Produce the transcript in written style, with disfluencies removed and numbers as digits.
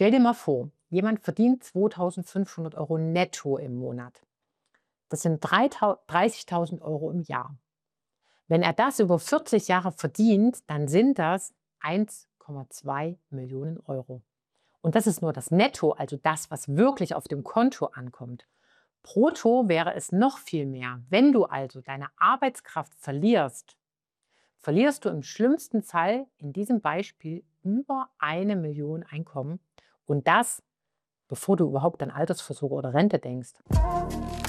Stell dir mal vor, jemand verdient 2.500 Euro netto im Monat. Das sind 30.000 Euro im Jahr. Wenn er das über 40 Jahre verdient, dann sind das 1,2 Millionen Euro. Und das ist nur das Netto, also das, was wirklich auf dem Konto ankommt. Brutto wäre es noch viel mehr. Wenn du also deine Arbeitskraft verlierst, verlierst du im schlimmsten Fall in diesem Beispiel über 1 Million Einkommen und das, bevor du überhaupt an Altersvorsorge oder Rente denkst.